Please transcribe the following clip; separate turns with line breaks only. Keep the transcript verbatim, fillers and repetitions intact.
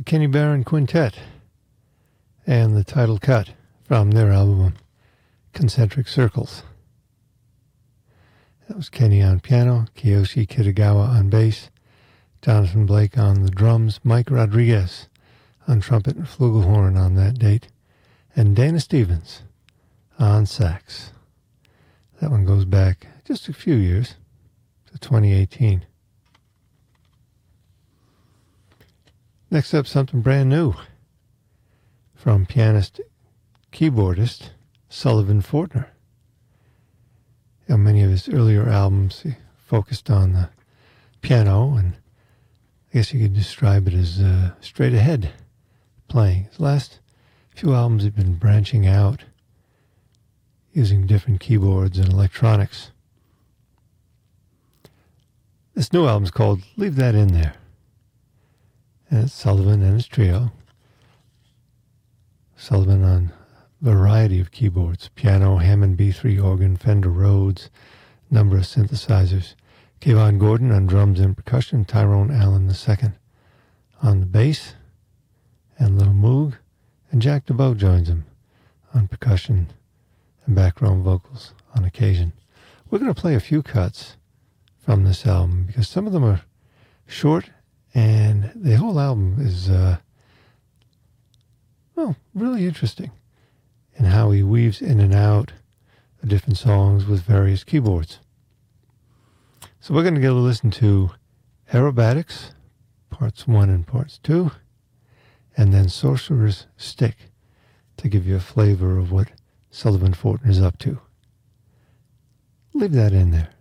Kenny Barron Quintet and the title cut from their album Concentric Circles. That was Kenny on piano, Kiyoshi Kitagawa on bass, Jonathan Blake on the drums, Mike Rodriguez on trumpet and flugelhorn on that date, and Dana Stevens on sax. That one goes back just a few years to twenty eighteen. Next up, something brand new from pianist, keyboardist Sullivan Fortner. On many of his earlier albums, he focused on the piano, and I guess you could describe it as uh, straight ahead playing. His last few albums have been branching out, using different keyboards and electronics. This new album's called Leave That In There. And it's Sullivan and his trio. Sullivan on a variety of keyboards, piano, Hammond B three organ, Fender Rhodes, number of synthesizers. Kayvon Gordon on drums and percussion, Tyrone Allen the second on the bass, and Little Moog, and Jack DeBow joins him on percussion and background vocals on occasion. We're going to play a few cuts from this album because some of them are short, and the whole album is, uh, well, really interesting in how he weaves in and out of different songs with various keyboards. So we're going to get a listen to Aerobatics, parts one and parts two, and then Sorcerer's Stick to give you a flavor of what Sullivan Fortner is up to. Leave that in there.